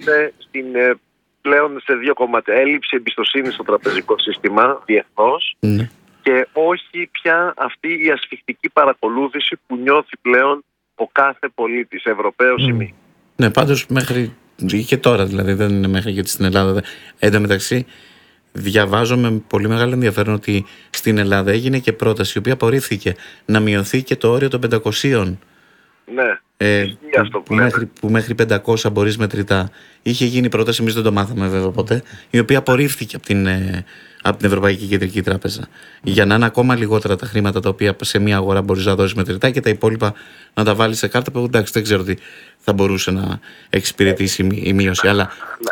είναι πλέον σε δύο κομμάτια. Έλλειψη εμπιστοσύνη στο τραπεζικό σύστημα διεθνώς και όχι πια αυτή η ασφιχτική παρακολούθηση που νιώθει πλέον ο κάθε πολίτης, Ευρωπαίος ή μη. Ναι, πάντως μέχρι και τώρα δηλαδή, δεν είναι μέχρι, γιατί στην Ελλάδα εν τω μεταξύ διαβάζω με πολύ μεγάλο ενδιαφέρον ότι στην Ελλάδα έγινε και πρόταση η οποία απορρίφθηκε να μειωθεί και το όριο των 500. Ναι, αυτό που μέχρι 500 μπορείς μετρητά. Είχε γίνει πρόταση, εμείς δεν το μάθαμε βέβαια ποτέ, η οποία απορρίφθηκε από την Ευρωπαϊκή Κεντρική Τράπεζα. Για να είναι ακόμα λιγότερα τα χρήματα τα οποία σε μια αγορά μπορείς να δώσεις μετρητά και τα υπόλοιπα να τα βάλεις σε κάρτα, που εντάξει δεν ξέρω τι θα μπορούσε να εξυπηρετήσει η μείωση. Αλλά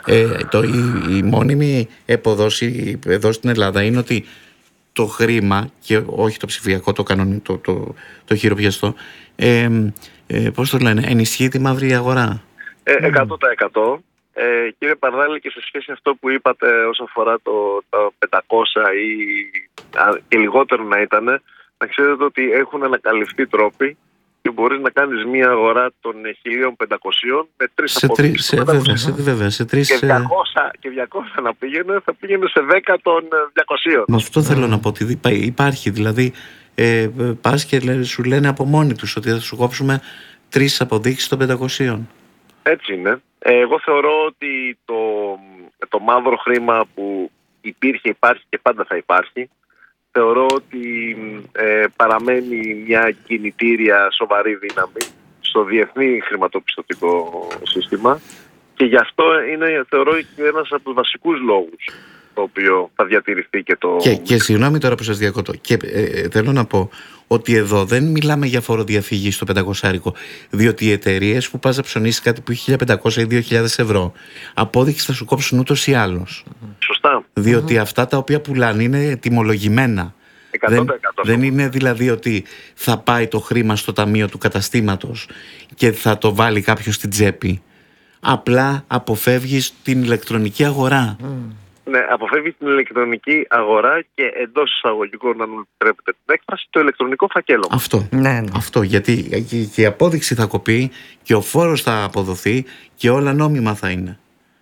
η μόνιμη εποδόση εδώ στην Ελλάδα είναι ότι το χρήμα, και όχι το ψηφιακό, το κανονικό, το χειροπιαστό, πώς το λένε, ενισχύει τη μαύρη αγορά. 100%. Κύριε Παρδάλη, και σε σχέση με αυτό που είπατε όσον αφορά τα 500 ή και λιγότερο να ήταν, να ξέρετε ότι έχουν ανακαλυφθεί τρόποι και μπορείς να κάνεις μια αγορά των 1.500 με τρεις αποδείξεις. Βέβαια, σε τρεις. Και 200 να πήγαινε, θα πήγαινε σε 10 των 200. Με αυτό θέλω να πω, ότι υπάρχει δηλαδή. Πας και σου λένε από μόνοι τους ότι θα σου κόψουμε 3 αποδείξεις των 500. Έτσι είναι. Εγώ θεωρώ ότι το μαύρο χρήμα που υπήρχε, υπάρχει και πάντα θα υπάρχει, θεωρώ ότι παραμένει μια κινητήρια σοβαρή δύναμη στο διεθνή χρηματοπιστωτικό σύστημα και γι' αυτό είναι, θεωρώ, και ένας από τους βασικούς λόγους το οποίο θα διατηρηθεί και το... Και συγγνώμη τώρα που σας διακόπτω. Και θέλω να πω ότι εδώ δεν μιλάμε για φοροδιαφυγή στο 500, διότι οι εταιρείες που πας να ψωνίσεις κάτι που έχει 1.500 ή 2.000 ευρώ, απόδειξη θα σου κόψουν ούτως ή άλλως. Σωστά. Διότι αυτά τα οποία πουλάνε είναι τιμολογημένα. 100%. Δεν είναι δηλαδή ότι θα πάει το χρήμα στο ταμείο του καταστήματος και θα το βάλει κάποιος στην τσέπη. Απλά αποφεύγεις την ηλεκτρονική αγορά. Ναι, αποφεύγει την ηλεκτρονική αγορά και εντός εισαγωγικών, αν μου επιτρέπετε την έκφραση, το ηλεκτρονικό φακέλωμα. Αυτό. Ναι. Αυτό, γιατί και η απόδειξη θα κοπεί και ο φόρος θα αποδοθεί και όλα νόμιμα θα είναι.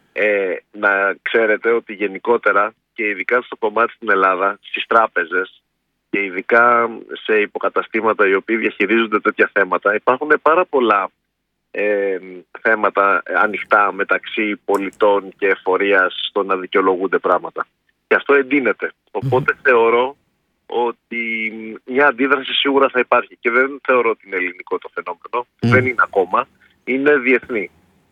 Να ξέρετε ότι γενικότερα και ειδικά στο κομμάτι στην Ελλάδα, στις τράπεζες και ειδικά σε υποκαταστήματα οι οποίοι διαχειρίζονται τέτοια θέματα, υπάρχουν πάρα πολλά θέματα ανοιχτά μεταξύ πολιτών και εφορίας στο να δικαιολογούνται πράγματα. Και αυτό εντείνεται. Οπότε θεωρώ ότι μια αντίδραση σίγουρα θα υπάρχει και δεν θεωρώ ότι είναι ελληνικό το φαινόμενο. Δεν είναι ακόμα. Είναι διεθνή.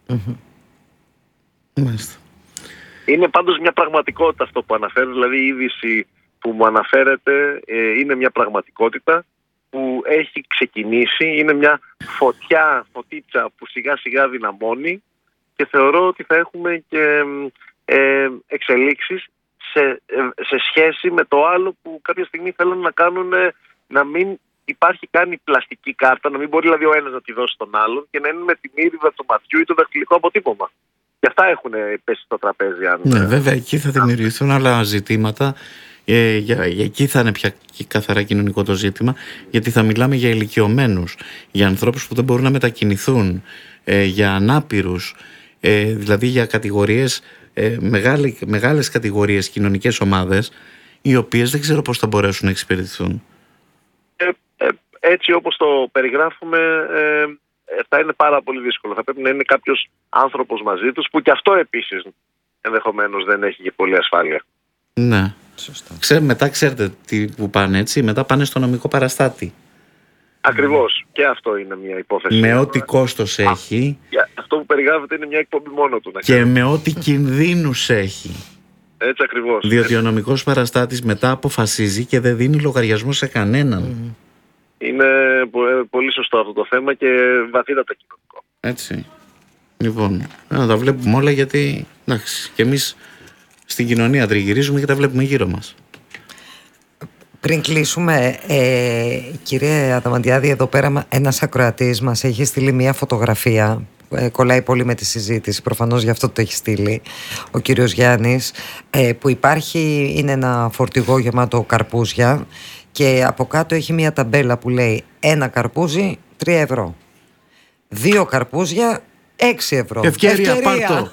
Μάλιστα. Είναι πάντως μια πραγματικότητα αυτό που αναφέρει, δηλαδή η είδηση που μου αναφέρεται είναι μια πραγματικότητα που έχει ξεκινήσει, είναι μια φωτίτσα που σιγά σιγά δυναμώνει και θεωρώ ότι θα έχουμε και εξελίξεις σε σχέση με το άλλο που κάποια στιγμή θέλουν να κάνουν, να μην υπάρχει καν η πλαστική κάρτα, να μην μπορεί δηλαδή ο ένας να τη δώσει στον άλλον και να είναι με τη μύριδα του ματιού ή το δαχτυλικό αποτύπωμα. Και αυτά έχουν πέσει στο τραπέζι. Ναι, βέβαια εκεί θα δημιουργηθούν άλλα ζητήματα. Εκεί θα είναι πια καθαρά κοινωνικό το ζήτημα, γιατί θα μιλάμε για ηλικιωμένους, για ανθρώπους που δεν μπορούν να μετακινηθούν, για ανάπηρους, δηλαδή για κατηγορίες, μεγάλες κατηγορίες, κοινωνικές ομάδες, οι οποίες δεν ξέρω πώς θα μπορέσουν να εξυπηρετηθούν. Έτσι όπως το περιγράφουμε, θα είναι πάρα πολύ δύσκολο. Θα πρέπει να είναι κάποιος άνθρωπος μαζί τους, που και αυτό επίσης ενδεχομένως δεν έχει και πολλή ασφάλεια. Ναι. Μετά ξέρετε τι που πάνε, έτσι. Μετά πάνε στο νομικό παραστάτη. Ακριβώς. Και αυτό είναι μια υπόθεση. Με ό,τι κόστος έχει. Αυτό που περιγράφεται είναι μια εκπομπή μόνο του. Και με ό,τι κινδύνους έχει. Έτσι ακριβώς. Διότι ο νομικός παραστάτης μετά αποφασίζει και δεν δίνει λογαριασμό σε κανέναν. Είναι πολύ σωστό αυτό το θέμα και βαθύτατα κοινωνικό. Έτσι. Λοιπόν, να τα βλέπουμε όλα, γιατί εντάξει, και εμείς στην κοινωνία τριγυρίζουμε και τα βλέπουμε γύρω μας. Πριν κλείσουμε, κύριε Αδαμαντιάδη, εδώ πέρα ένας ακροατής μας έχει στείλει μια φωτογραφία. Κολλάει πολύ με τη συζήτηση, προφανώς γι' αυτό το έχει στείλει ο κύριος Γιάννης, που είναι ένα φορτηγό γεμάτο καρπούζια και από κάτω έχει μια ταμπέλα που λέει 1 καρπούζι 3 ευρώ, 2 καρπούζια 6 ευρώ. Ευκαιρία. Πάρτο.